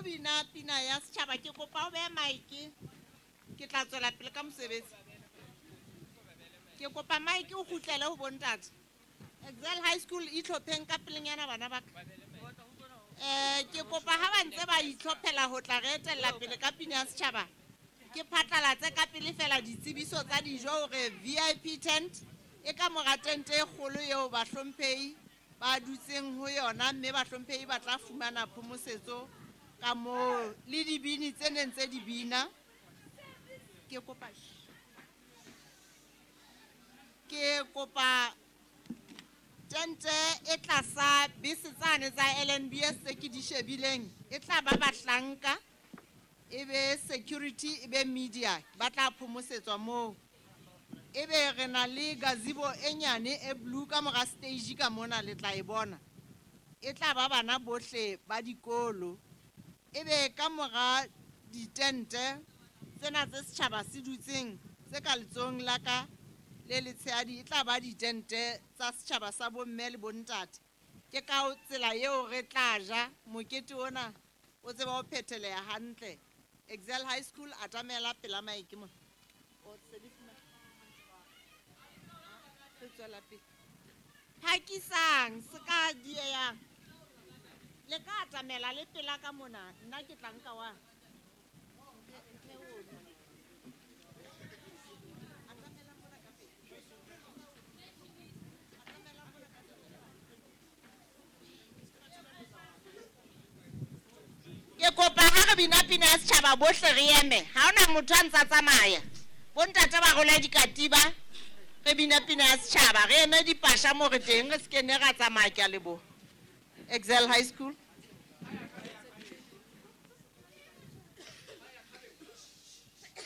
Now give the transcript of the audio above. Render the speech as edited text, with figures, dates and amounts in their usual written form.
bina pina ya setšhaba ke kopa o behe maeke ke tla tswela pele ka mosebetsi ke kopa maeke o kgutlele ho bontate Excel High School itlhopheng ka pelenyana bana ba ka ke kopa ha ba ntse ba itlhophela ho tla re etella pele ka pina ya setšhaba ke phatlalatse ka pele fela ditsebiso tsa dijo hore VIP tent e ka mora tente e kgolo eo bahlomphehi ba dutseng ho yona mme bahlomphehi ba tla fumana phomosetso ka moo le dibini tse neng tse di bina ke kopa tente e tlasa bese tsane tsa LNBS tse ke di shebileng e tla ba bahlanka ebe security ebe media ba tla phomosetswa moo ebe re na le gazebo e nyane e blue ka mora stage ka mona le tla e bona e tla ba bana bohle ba dikolo ebe ka mora ditente tsena tse setjhaba se dutseng tse ka letsong la ka le letshehadi e tla ba ditente tsa setjhaba sa bomme le bontate ke ka tsela eo re tla ja mokete ona o tseba o phetheleha hantle Excel High School atamela pela maeke mo o sedifuna tswela pele phakisang se ka dieyang le ka atamela le pela ka mona nna ke tla nka wa ke kopa ha re bina pina ya setjhaba bohle re eme ha ona motho a ntsa tsamaya bontate ba rola dikatiba re bina pina ya setjhaba re eme dipasha mo re teng re se kene ra tsamaya ke a lebo Excel High School